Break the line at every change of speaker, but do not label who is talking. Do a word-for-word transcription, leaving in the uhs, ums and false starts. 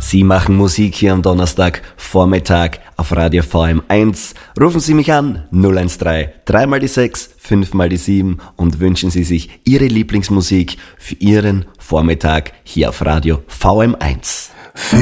Sie machen Musik hier am Donnerstag Vormittag auf Radio V M eins. Rufen Sie mich an null eins drei, drei mal die sechs, fünf mal die sieben und wünschen Sie sich Ihre Lieblingsmusik für Ihren Vormittag hier auf Radio V M eins.